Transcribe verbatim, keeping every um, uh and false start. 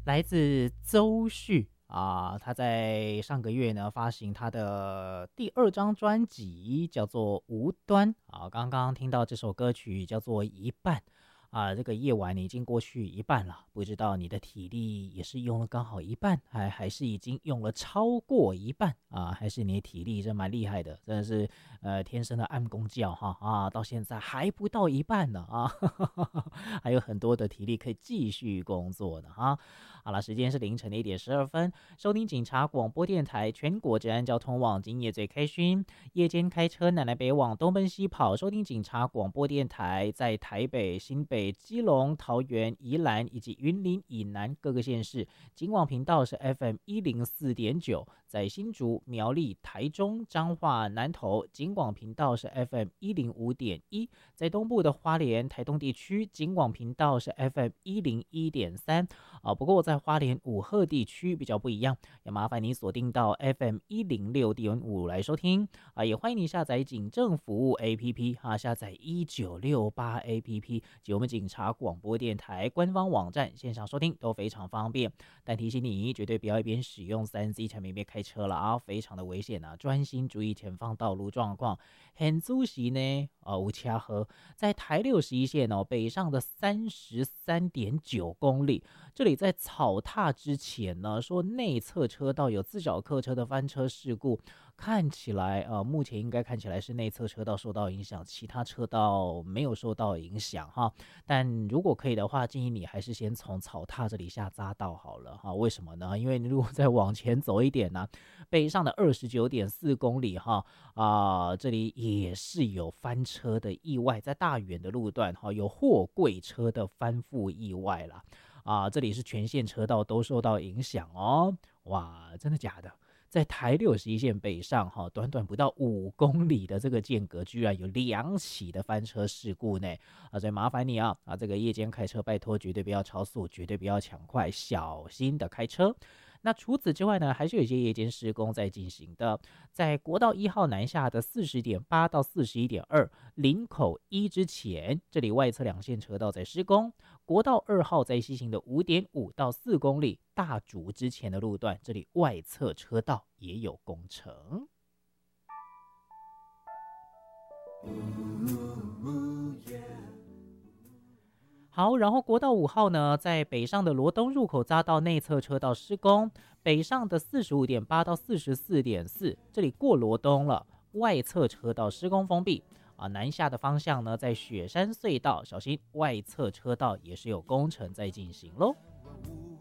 来自周旭啊，他在上个月呢发行他的第二张专辑，叫做《无端》啊。刚刚听到这首歌曲叫做《一半》啊，这个夜晚已经过去一半了，不知道你的体力也是用了刚好一半，还还是已经用了超过一半啊？还是你的体力真蛮厉害的，真的是呃天生的暗工教哈啊，到现在还不到一半呢啊，还有很多的体力可以继续工作呢哈。好了，时间是凌晨的一点十二分，收听警察广播电台全国治安交通网，今夜最开心，夜间开车南来北往，东奔西跑，收听警察广播电台，在台北、新北、基隆、桃园、宜兰以及云林以南各个县市，警广频道是 F M 一零四点九，在新竹、苗栗、台中、彰化、南投，警广频道是 F M 一零五点一，在东部的花莲、台东地区，警广频道是 F M 一零一点三啊。不过在花莲五鹤地区比较不一样，要麻烦你锁定到 F M 一零六点五来收听啊。也欢迎你下载警政服务 A P P 啊，下载一九六八 A P P 及我们警察广播电台官方网站，线上收听都非常方便。但提醒你，绝对不要一边使用 三 C 产品一边开车了啊，非常的危险啊！专心注意前方道路状况。很主席呢，呃，吴掐河在台六十一线哦，北上的三十三点九公里，这里在草踏之前呢，说内侧车道有自小客车的翻车事故，看起来呃，目前应该看起来是内侧车道受到影响，其他车道没有受到影响哈。但如果可以的话，建议你还是先从草踏这里下匝道好了哈。为什么呢？因为你如果再往前走一点呢、啊，北上的二十九点四公里哈啊、呃，这里也是有翻车的意外，在大远的路段哈，有货柜车的翻覆意外啦。啊，这里是全线车道都受到影响哦。哇，真的假的？在台六十一线北上哈，短短不到五公里的这个间隔，居然有两起的翻车事故呢！啊，所以麻烦你啊啊，这个夜间开车拜托绝对不要超速，绝对不要抢快，小心的开车。那除此之外呢，还是有一些夜间施工在进行的，在国道一号南下的四十点八到四十一点二林口一之前，这里外侧两线车道在施工；国道二号在西行的五点五到四公里大竹之前的路段，这里外侧车道也有工程。好，然后国道五号呢，在北上的罗东入口匝道内侧车道施工，北上的四十五点八到四十四点四，这里过罗东了，外侧车道施工封闭啊。南下的方向呢，在雪山隧道，小心外侧车道也是有工程在进行咯。